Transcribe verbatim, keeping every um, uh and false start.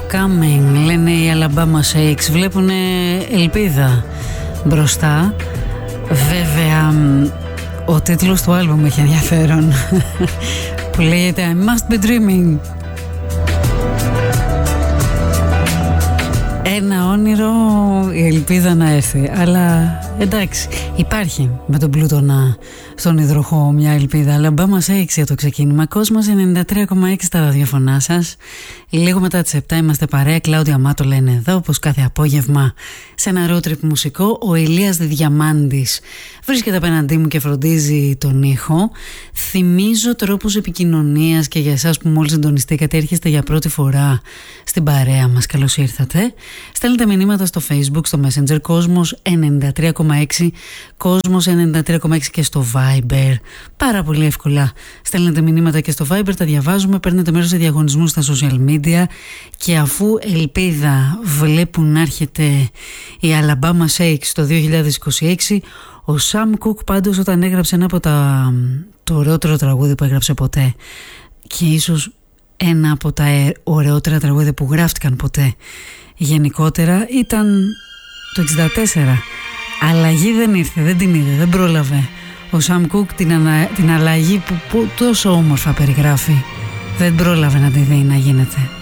Coming, λένε οι Alabama Shakes. Βλέπουν ελπίδα μπροστά. Βέβαια, ο τίτλος του άλμπουμ έχει ενδιαφέρον που λέγεται I must be dreaming. Ένα όνειρο, η ελπίδα να έρθει. Αλλά εντάξει, υπάρχει με τον Πλούτονα στον υδροχό μια ελπίδα. Αλλά μπάμα σε έξι για το ξεκίνημα. Κόσμος ενενήντα τρία κόμμα έξι στα ραδιοφωνά σας. Λίγο μετά τις επτά είμαστε παρέα. Κλάουδια Μάτολα είναι εδώ, όπως κάθε απόγευμα, σε ένα road trip μουσικό. Ο Ηλίας Διαμάντης βρίσκεται απέναντί μου και φροντίζει τον ήχο. Θυμίζω τρόπους επικοινωνίας και για εσάς που μόλις συντονιστήκατε, έρχεστε για πρώτη φορά στην παρέα μας. Καλώς ήρθατε. Στέλνετε μηνύματα στο Facebook, στο Messenger, Κόσμος ενενήντα τρία κόμμα έξι, Κόσμος ενενήντα τρία κόμμα έξι και στο Viber. Πάρα πολύ εύκολα στέλνετε μηνύματα και στο Viber, τα διαβάζουμε, παίρνετε μέρος σε διαγωνισμούς στα social media. Και αφού ελπίδα βλέπουν να έρχεται η Alabama Shakes το δύο χιλιάδες είκοσι έξι, ο Sam Cooke πάντως όταν έγραψε ένα από τα το ωραιότερο τραγούδι που έγραψε ποτέ και ίσως ένα από τα ωραιότερα τραγούδια που γράφτηκαν ποτέ γενικότερα, ήταν το εξήντα τέσσερα. Αλλαγή δεν ήρθε, δεν την είδε, δεν πρόλαβε ο Sam Cooke την, ανα, την αλλαγή που, που τόσο όμορφα περιγράφει. Δεν πρόλαβε να τη δει να γίνεται.